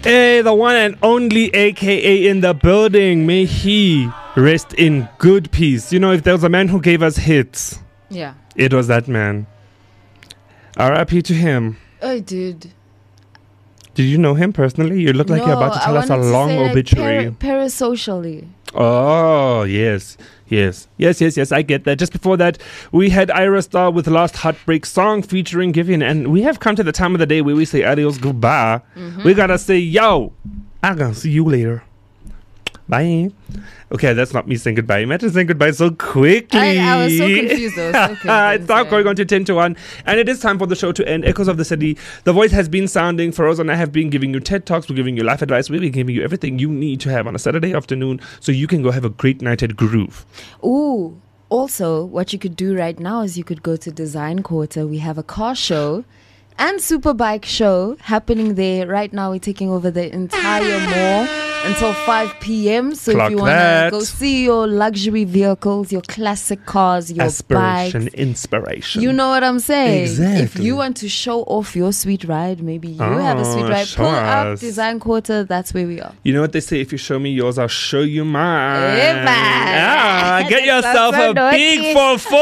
Hey, the one and only AKA in the building. May he rest in good peace. You know, if there was a man who gave us hits, Yeah. it was that man. R.I.P. to him. Oh, dude. Did you know him personally? You look like you're about to tell us a long obituary. Parasocially. Oh, yes. Yes. I get that. Just before that, we had Ira Star with Last Heartbreak Song featuring Givian. And we have come to the time of the day where we say adios, goodbye. We gotta say, yo, I'm gonna see you later. Bye. Okay, that's not me saying goodbye. Imagine saying goodbye so quickly. I was so confused though. It's now going on to 10 to 1. And it is time for the show to end. Echoes of the City. The voice has been sounding. Feroz and I have been giving you TED Talks. We're giving you life advice. We've been giving you everything you need to have on a Saturday afternoon so you can go have a great night at Groove. Ooh. Also, what you could do right now is you could go to Design Quarter. We have a car show and Superbike show happening there. Right now, we're taking over the entire mall until 5 p.m. So Clock if you want to that. go see your luxury vehicles, your classic cars, your Aspiration, bikes. inspiration. You know what I'm saying? Exactly. If you want to show off your sweet ride, maybe you have a sweet ride, show pull up us. Design Quarter. That's where we are. You know what they say? If you show me yours, I'll show you mine. Yeah, man. Get That's yourself so a naughty. big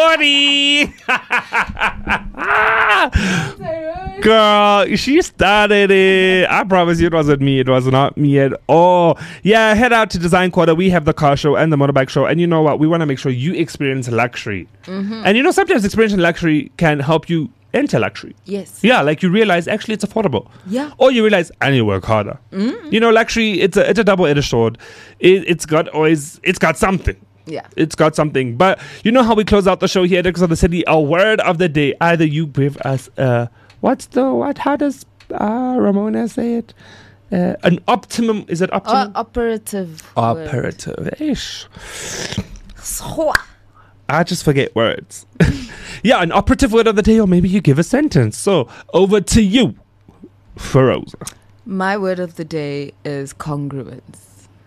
440. Girl, she started it. I promise you it wasn't me. It was not me at all. Yeah, head out to Design Quarter. We have the car show and the motorbike show. And you know what? We want to make sure you experience luxury. And you know, sometimes experiencing luxury can help you enter luxury. Yes. Yeah, like you realize actually it's affordable. Yeah. Or you realize I need to work harder. You know, luxury, it's a double-edged sword. It's got something. Yeah. It's got something. But you know how we close out the show here at Echoes of the City? A word of the day. Either you give us how does Ramona say it? An optimum, is it optimum? Operative. Operative-ish. Word. I just forget words. Yeah, an operative word of the day, or maybe you give a sentence. So, over to you, Feroz. My word of the day is congruence.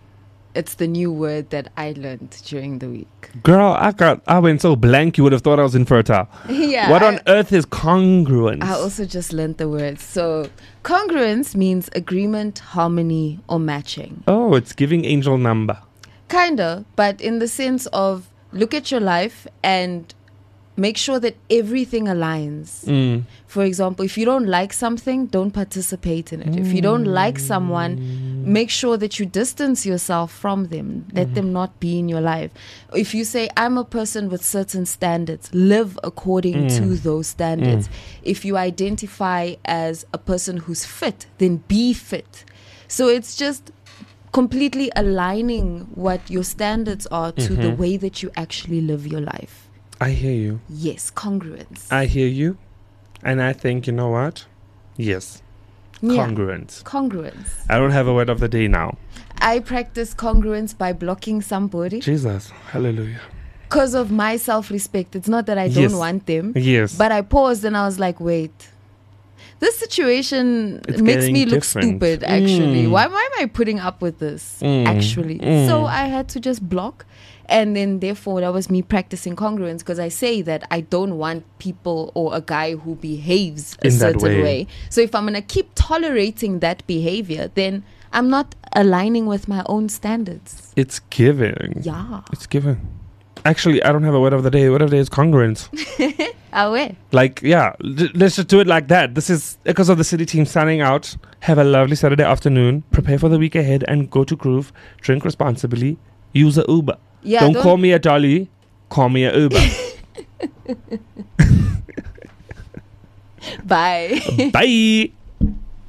It's the new word that I learned during the week. Girl, I went so blank you would have thought I was infertile. Yeah. What on earth is congruence? I also just learned the word. So, congruence means agreement, harmony, or matching. Oh, it's giving angel number. Kinda, but in the sense of look at your life and make sure that everything aligns. For example, if you don't like something, don't participate in it. If you don't like someone, make sure that you distance yourself from them. Let them not be in your life. If you say, I'm a person with certain standards, live according to those standards. If you identify as a person who's fit, then be fit. So it's just completely aligning what your standards are to the way that you actually live your life. I hear you. Yes, congruence. I hear you. And I think, you know what? Yes. Yeah. Congruence. Congruence. I don't have a word of the day now. I practice congruence by blocking somebody Jesus. Hallelujah. because of my self-respect. It's not that I Yes. don't want them. Yes. But I paused and I was like, wait. This situation It's makes getting me look different. stupid, actually. Why am I putting up with this, actually? So I had to just block. And then, therefore, that was me practicing congruence because I say that I don't want people or a guy who behaves a In that certain way. way. So if I'm going to keep tolerating that behavior, then I'm not aligning with my own standards. It's giving. Yeah. It's giving. Actually, I don't have a word of the day. Word of the day is congruence. Away. Like, yeah, let's just do it like that. This is Echoes of the City team signing out. Have a lovely Saturday afternoon. Prepare for the week ahead and go to Groove. Drink responsibly. Use a Uber. Yeah, don't call me a dolly. Call me a Uber. Bye. Bye.